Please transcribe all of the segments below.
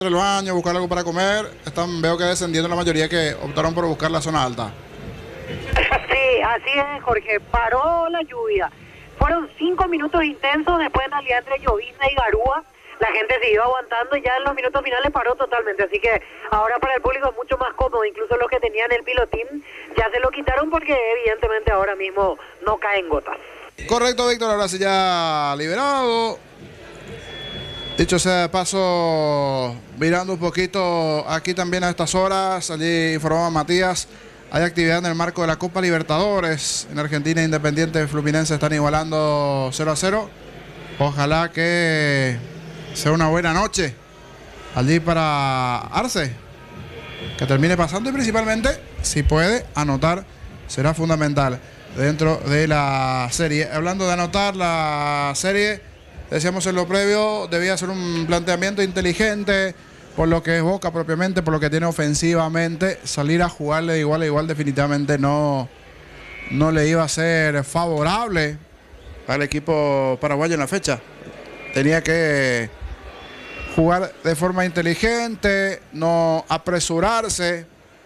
el baño, buscar algo para comer. Veo que descendiendo la mayoría que optaron por buscar la zona alta. Sí, así es, Jorge. Paró la lluvia. Fueron 5 minutos intensos, después en realidad entre llovizna y garúa. La gente se iba aguantando y ya en los minutos finales paró totalmente. Así que ahora para el público es mucho más cómodo. Incluso los que tenían el pilotín ya se lo quitaron porque evidentemente ahora mismo no caen gotas. Correcto, Víctor. Ahora sí ya liberado. Dicho sea de paso, mirando un poquito aquí también a estas horas, allí informaba Matías, hay actividad en el marco de la Copa Libertadores. En Argentina, Independiente y Fluminense están igualando 0-0. Ojalá que sea una buena noche allí para Arce, que termine pasando y principalmente, si puede anotar, será fundamental dentro de la serie. Hablando de anotar la serie, decíamos en lo previo, debía ser un planteamiento inteligente por lo que es Boca propiamente, por lo que tiene ofensivamente. Salir a jugarle de igual a igual definitivamente no le iba a ser favorable al equipo paraguayo en la fecha. Tenía que jugar de forma inteligente, no apresurarse,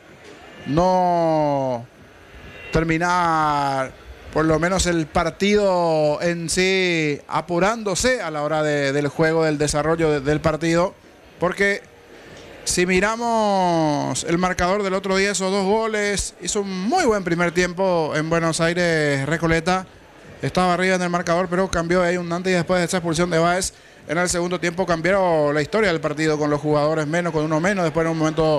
no terminar por lo menos el partido en sí apurándose a la hora del juego, del desarrollo del partido, porque si miramos el marcador del otro día, esos 2 goles, hizo un muy buen primer tiempo en Buenos Aires. Recoleta estaba arriba en el marcador, pero cambió ahí un antes y después de esa expulsión de Báez. En el segundo tiempo cambiaron la historia del partido con los jugadores menos, con uno menos. Después en un momento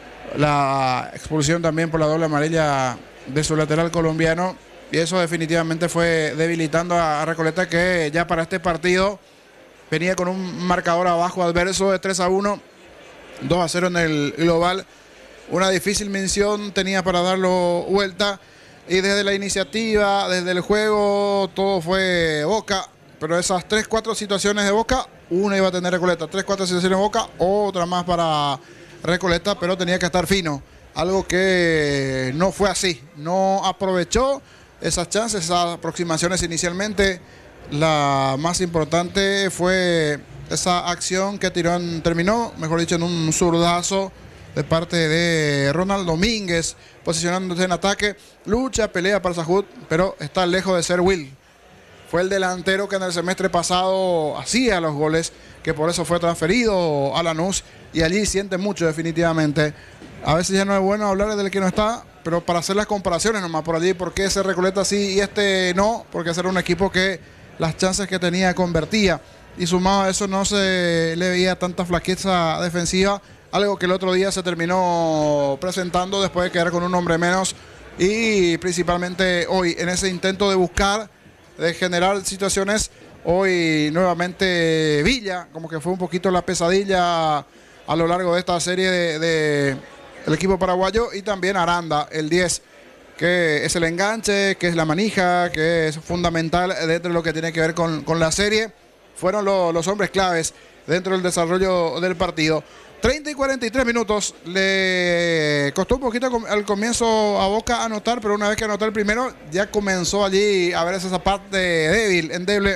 la expulsión también por la doble amarilla de su lateral colombiano. Y eso definitivamente fue debilitando a Recoleta, que ya para este partido venía con un marcador abajo adverso de 3-1, 2-0 en el global. Una difícil misión tenía para darlo vuelta. Y desde la iniciativa, desde el juego, todo fue Boca. Pero esas 3-4 situaciones de Boca, una iba a tener Recoleta. 3-4 situaciones de Boca, otra más para Recoleta, pero tenía que estar fino. Algo que no fue así. No aprovechó esas chances, esas aproximaciones inicialmente. La más importante fue esa acción que terminó, mejor dicho, en un zurdazo de parte de Ronald Domínguez, posicionándose en ataque. Lucha, pelea para Sahut, pero está lejos de ser Will. Fue el delantero que en el semestre pasado hacía los goles, que por eso fue transferido a Lanús, y allí siente mucho definitivamente. A veces ya no es bueno hablar del que no está, pero para hacer las comparaciones nomás por allí, por qué ese Recoleta sí y este no, porque ese era un equipo que las chances que tenía convertía, y sumado a eso no se le veía tanta flaqueza defensiva, algo que el otro día se terminó presentando después de quedar con un hombre menos, y principalmente hoy en ese intento de buscar, de generar situaciones. Hoy nuevamente Villa, como que fue un poquito la pesadilla a lo largo de esta serie del equipo paraguayo, y también Aranda, el 10, que es el enganche, que es la manija, que es fundamental dentro de lo que tiene que ver con la serie. Fueron los hombres claves dentro del desarrollo del partido. 30 y 43 minutos, le costó un poquito al comienzo a Boca anotar, pero una vez que anotó el primero, ya comenzó allí a ver esa parte débil, endeble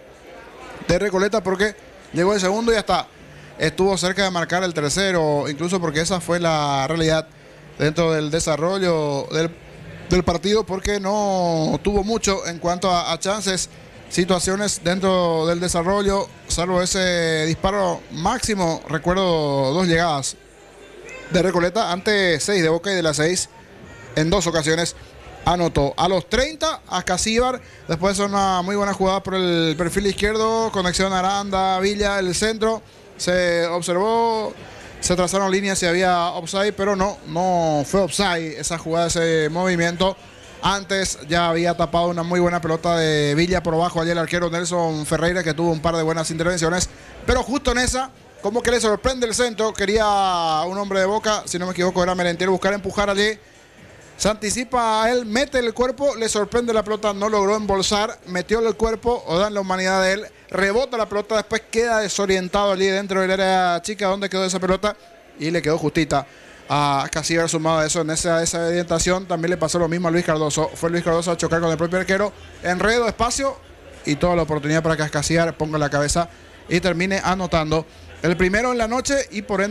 de Recoleta, porque llegó el segundo y hasta estuvo cerca de marcar el tercero, incluso porque esa fue la realidad dentro del desarrollo del partido, porque no tuvo mucho en cuanto a chances, situaciones dentro del desarrollo, salvo ese disparo máximo. Recuerdo 2 llegadas de Recoleta ante 6 de Boca, y de las 6 en 2 ocasiones anotó. A los 30, Ascasíbar, después de una muy buena jugada por el perfil izquierdo, conexión Aranda, Villa, el centro, se observó, se trazaron líneas si había offside, pero no fue offside esa jugada, ese movimiento. Antes ya había tapado una muy buena pelota de Villa por abajo allí el arquero Nelson Ferreira, que tuvo un par de buenas intervenciones, pero justo en esa, como que le sorprende el centro. Quería un hombre de Boca, si no me equivoco era Merentiel, buscar empujar allí. Se anticipa a él, mete el cuerpo, le sorprende la pelota, no logró embolsar, metió el cuerpo, o dan la humanidad de él, rebota la pelota, después queda desorientado allí dentro del área chica donde quedó esa pelota, y le quedó justita a Ascasíbar. Sumado a eso, en esa orientación también le pasó lo mismo a Luis Cardoso. Fue Luis Cardoso a chocar con el propio arquero, enredo, espacio, y toda la oportunidad para que Ascasíbar ponga la cabeza y termine anotando El primero en la noche y por ende